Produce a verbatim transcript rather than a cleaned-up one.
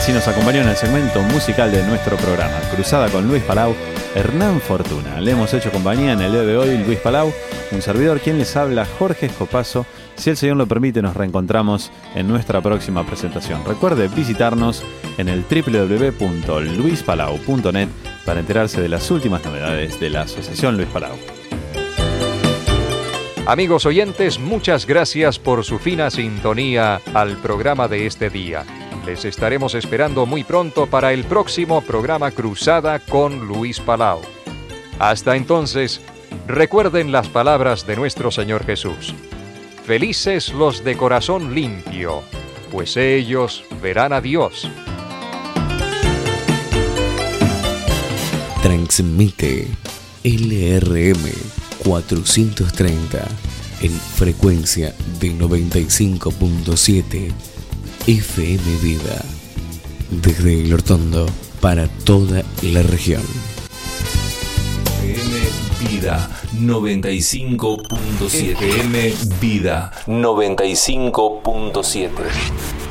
Así nos acompañó en el segmento musical de nuestro programa, Cruzada con Luis Palau, Hernán Fortuna. Le hemos hecho compañía en el día de hoy Luis Palau, un servidor, quien les habla, Jorge Escopazo. Si el Señor lo permite, nos reencontramos en nuestra próxima presentación. Recuerde visitarnos en el doble u doble u doble u punto luis palau punto net para enterarse de las últimas novedades de la Asociación Luis Palau. Amigos oyentes, muchas gracias por su fina sintonía al programa de este día. Les estaremos esperando muy pronto para el próximo programa Cruzada con Luis Palau. Hasta entonces, recuerden las palabras de nuestro Señor Jesús. Felices los de corazón limpio, pues ellos verán a Dios. Transmite L R M cuatrocientos treinta en frecuencia de noventa y cinco punto siete F M Vida, desde El Hortondo para toda la región. F M Vida noventa y cinco punto siete. F M Vida noventa y cinco punto siete.